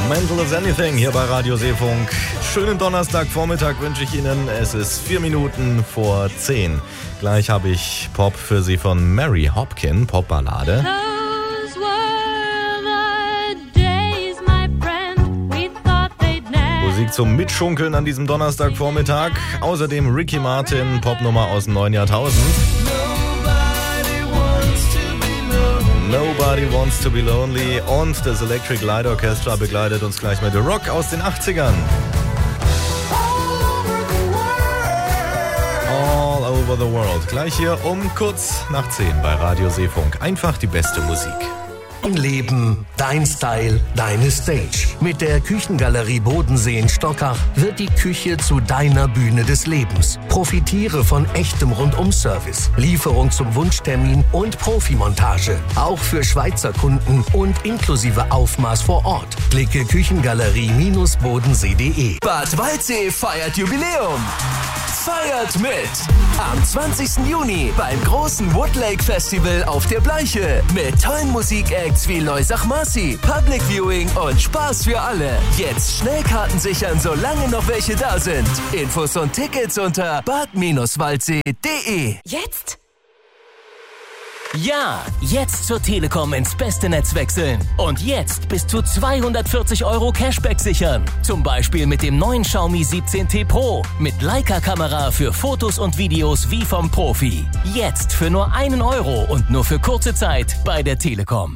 Mental as Anything hier bei Radio Seefunk. Schönen Donnerstagvormittag wünsche ich Ihnen. Es ist 4 Minuten vor 10. Gleich habe ich Pop für Sie von Mary Hopkin, Popballade. Musik zum Mitschunkeln an diesem Donnerstagvormittag. Außerdem Ricky Martin, Popnummer aus dem neuen Jahrtausend. Nobody Wants to Be Lonely und das Electric Light Orchestra begleitet uns gleich mit Rock aus den 80ern. All over the world. Gleich hier um kurz nach 10 bei Radio Seefunk. Einfach die beste Musik. Dein Leben, dein Style, deine Stage. Mit der Küchengalerie Bodensee in Stockach wird die Küche zu deiner Bühne des Lebens. Profitiere von echtem Rundum-Service, Lieferung zum Wunschtermin und Profimontage. Auch für Schweizer Kunden und inklusive Aufmaß vor Ort. Klicke Küchengalerie-bodensee.de. Bad Waldsee feiert Jubiläum. Feiert mit! Am 20. Juni beim großen Woodlake Festival auf der Bleiche. Mit tollen Musikacts wie Loisach Marcy, Public Viewing und Spaß für alle. Jetzt Schnellkarten sichern, solange noch welche da sind. Infos und Tickets unter bad-waldsee.de. Jetzt? Ja, jetzt zur Telekom ins beste Netz wechseln. Und jetzt bis zu 240 € Cashback sichern. Zum Beispiel mit dem neuen Xiaomi 17T Pro. Mit Leica-Kamera für Fotos und Videos wie vom Profi. Jetzt für nur 1 € und nur für kurze Zeit bei der Telekom.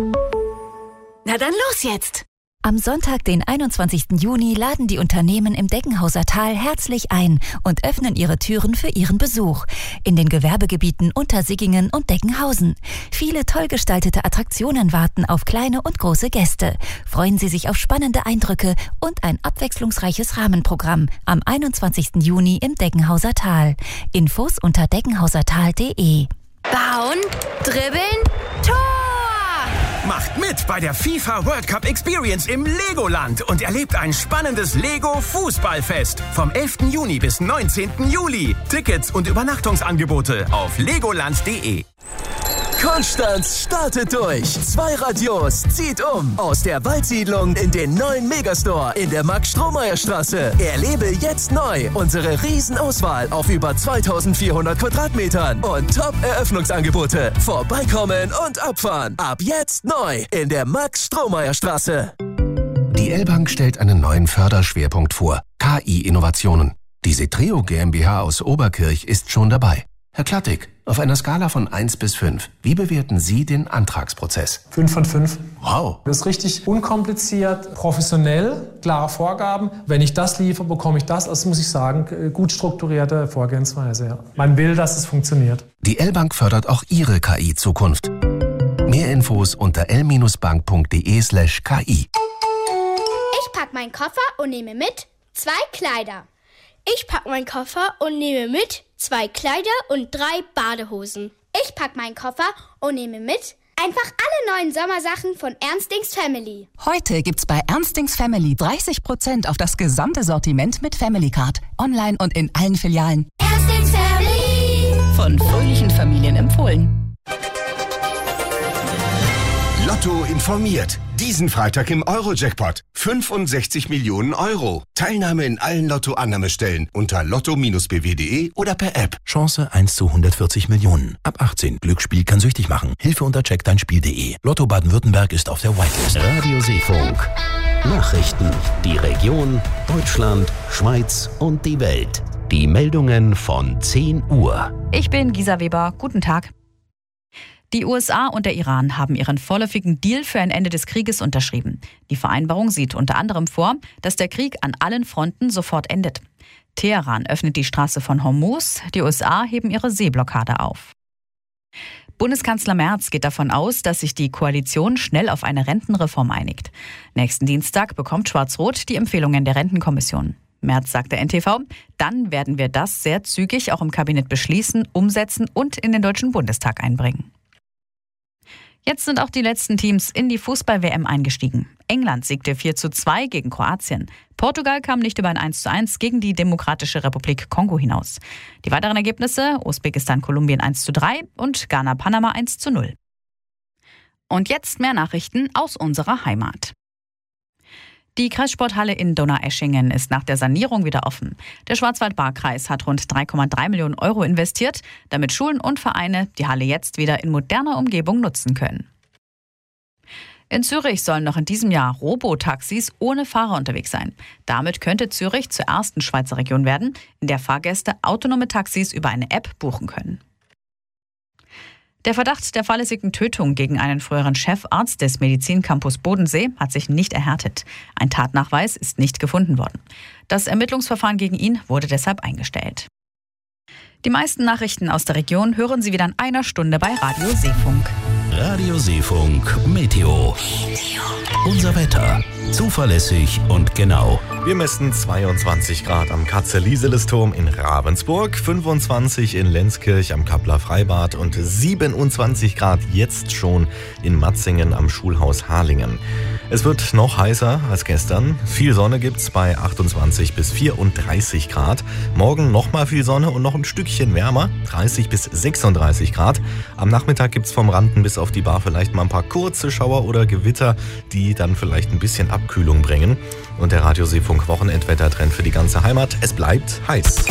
Na dann los jetzt! Am Sonntag, den 21. Juni, laden die Unternehmen im Deckenhauser Tal herzlich ein und öffnen ihre Türen für ihren Besuch. In den Gewerbegebieten Untersiggingen und Deckenhausen. Viele toll gestaltete Attraktionen warten auf kleine und große Gäste. Freuen Sie sich auf spannende Eindrücke und ein abwechslungsreiches Rahmenprogramm am 21. Juni im Deckenhauser Tal. Infos unter deckenhausertal.de. Bauen, dribbeln, Tor! Macht mit bei der FIFA World Cup Experience im Legoland und erlebt ein spannendes Lego-Fußballfest vom 11. Juni bis 19. Juli. Tickets und Übernachtungsangebote auf legoland.de. Konstanz startet durch. 2 Radios zieht um. Aus der Waldsiedlung in den neuen Megastore in der Max-Strohmeier-Straße. Erlebe jetzt neu unsere Riesenauswahl auf über 2400 Quadratmetern und Top-Eröffnungsangebote. Vorbeikommen und abfahren. Ab jetzt neu in der Max-Strohmeier-Straße. Die L-Bank stellt einen neuen Förderschwerpunkt vor. KI-Innovationen. Die Setreo GmbH aus Oberkirch ist schon dabei. Herr Klattig, auf einer Skala von 1 bis 5, wie bewerten Sie den Antragsprozess? 5 von 5. Wow. Das ist richtig unkompliziert, professionell, klare Vorgaben. Wenn ich das liefere, bekomme ich das. Also muss ich sagen, gut strukturierte Vorgehensweise. Ja. Man will, dass es funktioniert. Die L-Bank fördert auch Ihre KI-Zukunft. Mehr Infos unter l-bank.de/ki. Ich pack meinen Koffer und nehme mit 2 Kleider. Ich pack meinen Koffer und nehme mit 2 Kleider und 3 Badehosen. Ich pack meinen Koffer und nehme mit einfach alle neuen Sommersachen von Ernstings Family. Heute gibt's bei Ernstings Family 30% auf das gesamte Sortiment mit Family Card. Online und in allen Filialen. Ernstings Family. Von fröhlichen Familien empfohlen. Lotto informiert. Diesen Freitag im Euro-Jackpot. 65 Millionen €. Teilnahme in allen Lotto-Annahmestellen unter lotto-bw.de oder per App. Chance 1 zu 140 Millionen. Ab 18. Glücksspiel kann süchtig machen. Hilfe unter checkdeinspiel.de. Lotto Baden-Württemberg ist auf der Whitelist. Radio Seefunk. Nachrichten. Die Region, Deutschland, Schweiz und die Welt. Die Meldungen von 10 Uhr. Ich bin Gisa Weber. Guten Tag. Die USA und der Iran haben ihren vorläufigen Deal für ein Ende des Krieges unterschrieben. Die Vereinbarung sieht unter anderem vor, dass der Krieg an allen Fronten sofort endet. Teheran öffnet die Straße von Hormuz, die USA heben ihre Seeblockade auf. Bundeskanzler Merz geht davon aus, dass sich die Koalition schnell auf eine Rentenreform einigt. Nächsten Dienstag bekommt Schwarz-Rot die Empfehlungen der Rentenkommission. Merz sagte NTV, dann werden wir das sehr zügig auch im Kabinett beschließen, umsetzen und in den Deutschen Bundestag einbringen. Jetzt sind auch die letzten Teams in die Fußball-WM eingestiegen. England siegte 4:2 gegen Kroatien. Portugal kam nicht über ein 1:1 gegen die Demokratische Republik Kongo hinaus. Die weiteren Ergebnisse: Usbekistan-Kolumbien 1:3 und Ghana-Panama 1:0. Und jetzt mehr Nachrichten aus unserer Heimat. Die Kreissporthalle in Donaueschingen ist nach der Sanierung wieder offen. Der Schwarzwald-Baar-Kreis hat rund 3,3 Millionen Euro investiert, damit Schulen und Vereine die Halle jetzt wieder in moderner Umgebung nutzen können. In Zürich sollen noch in diesem Jahr Robotaxis ohne Fahrer unterwegs sein. Damit könnte Zürich zur ersten Schweizer Region werden, in der Fahrgäste autonome Taxis über eine App buchen können. Der Verdacht der fahrlässigen Tötung gegen einen früheren Chefarzt des Medizincampus Bodensee hat sich nicht erhärtet. Ein Tatnachweis ist nicht gefunden worden. Das Ermittlungsverfahren gegen ihn wurde deshalb eingestellt. Die meisten Nachrichten aus der Region hören Sie wieder in einer Stunde bei Radio Seefunk. Radio Seefunk Meteo. Unser Wetter. Zuverlässig und genau. Wir messen 22 Grad am Katze-Lieseles-Turm in Ravensburg, 25 in Lenzkirch am Kappler Freibad und 27 Grad jetzt schon in Matzingen am Schulhaus Harlingen. Es wird noch heißer als gestern. Viel Sonne gibt's bei 28 bis 34 Grad. Morgen nochmal viel Sonne und noch ein Stückchen wärmer, 30 bis 36 Grad. Am Nachmittag gibt's vom Randen bis auf die Bar vielleicht mal ein paar kurze Schauer oder Gewitter, die dann vielleicht ein bisschen Abkühlung bringen. Und der Radio Seefunk Wochenendwettertrend für die ganze Heimat. Es bleibt heiß.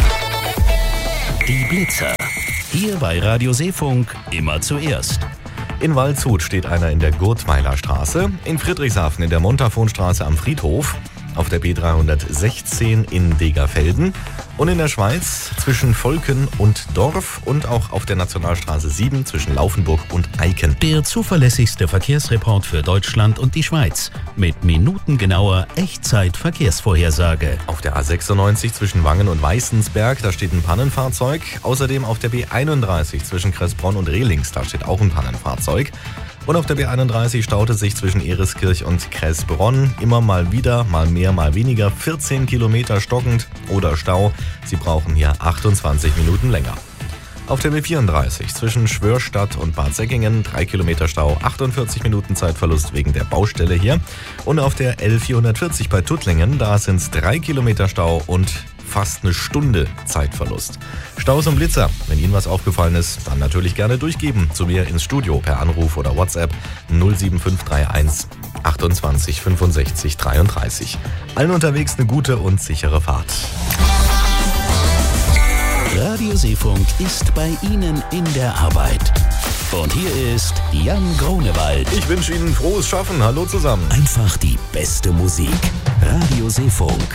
Die Blitzer. Hier bei Radio Seefunk immer zuerst. In Waldshut steht einer in der Gurtweiler Straße, in Friedrichshafen in der Montafonstraße am Friedhof, auf der B316 in Degerfelden und in der Schweiz zwischen Volken und Dorf und auch auf der Nationalstraße 7 zwischen Laufenburg und Eiken. Der zuverlässigste Verkehrsreport für Deutschland und die Schweiz mit minutengenauer Echtzeit-Verkehrsvorhersage. Auf der A96 zwischen Wangen und Weißensberg, da steht ein Pannenfahrzeug. Außerdem auf der B31 zwischen Kressbronn und Rehlings, da steht auch ein Pannenfahrzeug. Und auf der B31 staute sich zwischen Ereskirch und Kressbronn immer mal wieder, mal mehr, mal weniger, 14 Kilometer stockend oder Stau. Sie brauchen hier 28 Minuten länger. Auf der B34 zwischen Schwörstadt und Bad Säckingen 3 Kilometer Stau, 48 Minuten Zeitverlust wegen der Baustelle hier. Und auf der L440 bei Tuttlingen, da sind es 3 Kilometer Stau und fast eine Stunde Zeitverlust. Staus und Blitzer, wenn Ihnen was aufgefallen ist, dann natürlich gerne durchgeben zu mir ins Studio per Anruf oder WhatsApp 07531 28 65 33. Allen unterwegs eine gute und sichere Fahrt. Radio Seefunk ist bei Ihnen in der Arbeit. Und hier ist Jan Grunewald. Ich wünsche Ihnen frohes Schaffen. Hallo zusammen. Einfach die beste Musik. Radio Seefunk.